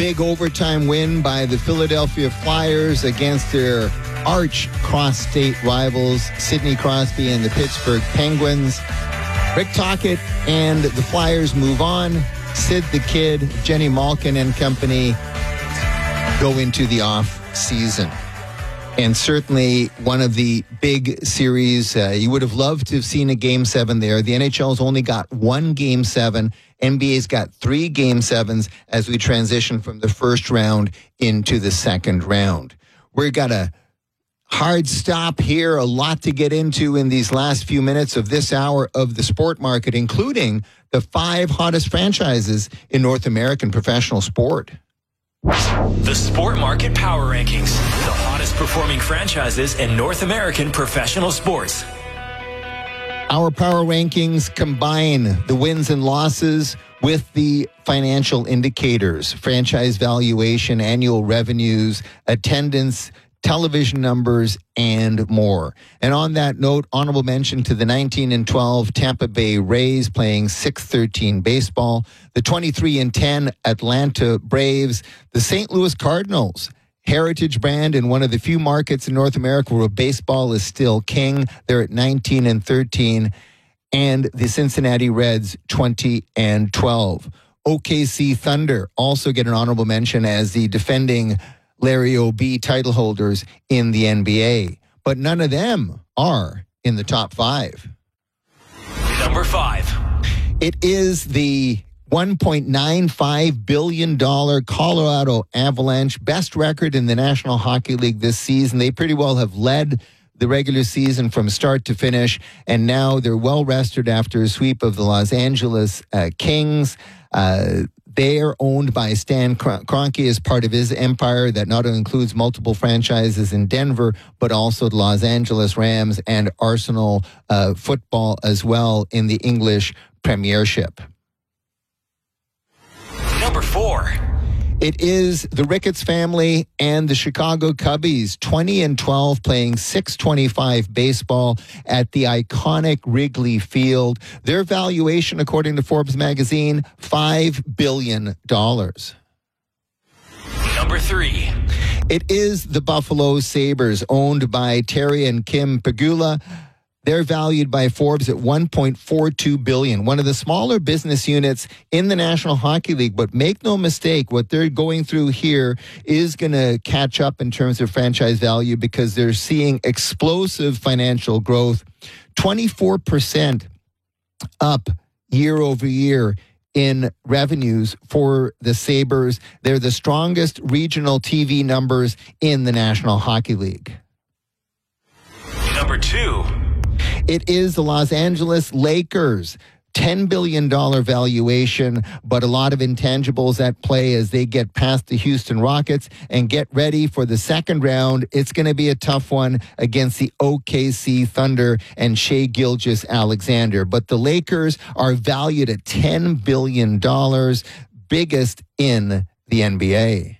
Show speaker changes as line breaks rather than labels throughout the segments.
Big overtime win by the Philadelphia Flyers against their arch cross-state rivals, Sidney Crosby and the Pittsburgh Penguins. Rick Tocchet and the Flyers move on. Sid the Kid, Jenny Malkin and company go into the off-season. And certainly one of the big series, you would have loved to have seen a Game 7 there. The NHL's only got one Game 7. NBA's got 3 Game 7s as we transition from the first round into the second round. We've got a hard stop here, a lot to get into in these last few minutes of this hour of the sport market, including the 5 hottest franchises in North American professional sport.
The Sport Market Power Rankings, the hottest performing franchises in North American professional sports.
Our power rankings combine the wins and losses with the financial indicators, franchise valuation, annual revenues, attendance, television numbers, and more. And on that note, honorable mention to the 19-12 Tampa Bay Rays playing 6-13 baseball, the 23-10 Atlanta Braves, the St. Louis Cardinals, heritage brand in one of the few markets in North America where baseball is still king. They're at 19-13, and the Cincinnati Reds 20-12. OKC Thunder also get an honorable mention as the defending Larry O.B. title holders in the NBA. But none of them are in the top 5.
Number 5.
It is the $1.95 billion Colorado Avalanche, best record in the National Hockey League this season. They pretty well have led the regular season from start to finish, and now they're well rested after a sweep of the Los Angeles Kings. They are owned by Stan Kroenke as part of his empire that not only includes multiple franchises in Denver, but also the Los Angeles Rams and Arsenal football as well in the English Premiership.
Number 4.
It is the Ricketts family and the Chicago Cubbies, 20-12, playing 625 baseball at the iconic Wrigley Field. Their valuation, according to Forbes magazine, $5 billion.
Number 3.
It is the Buffalo Sabres, owned by Terry and Kim Pegula. They're valued by Forbes at $1.42 billion, one of the smaller business units in the National Hockey League. But make no mistake, what they're going through here is going to catch up in terms of franchise value because they're seeing explosive financial growth, 24% up year over year in revenues for the Sabres. They're the strongest regional TV numbers in the National Hockey League.
Number 2.
It is the Los Angeles Lakers, $10 billion valuation, but a lot of intangibles at play as they get past the Houston Rockets and get ready for the second round. It's going to be a tough one against the OKC Thunder and Shai Gilgeous-Alexander. But the Lakers are valued at $10 billion, biggest in the NBA.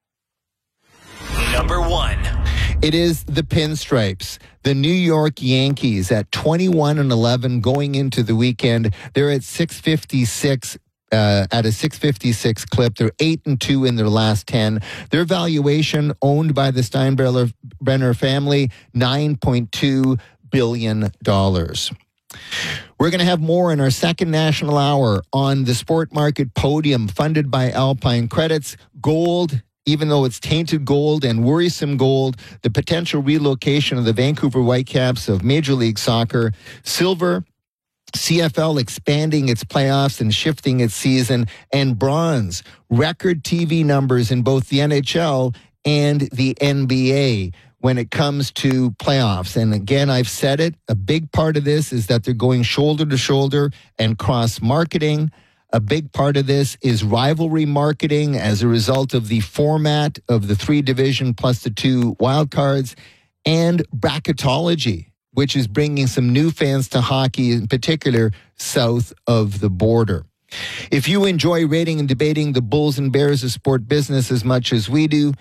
Number 1.
It is the Pinstripes, the New York Yankees at 21-11 going into the weekend. They're at 656 at a 656 clip. They're 8-2 in their last 10. Their valuation, owned by the Steinbrenner family, $9.2 billion. We're going to have more in our second national hour on the Sport Market Podium, funded by Alpine Credits. Gold, even though it's tainted gold and worrisome gold, the potential relocation of the Vancouver Whitecaps of Major League Soccer. Silver, CFL expanding its playoffs and shifting its season. And bronze, record TV numbers in both the NHL and the NBA when it comes to playoffs. And again, I've said it, a big part of this is that they're going shoulder to shoulder and cross-marketing. A big part of this is rivalry marketing as a result of the format of the 3 division plus the 2 wild cards, and bracketology, which is bringing some new fans to hockey, in particular south of the border. If you enjoy rating and debating the bulls and bears of sport business as much as we do,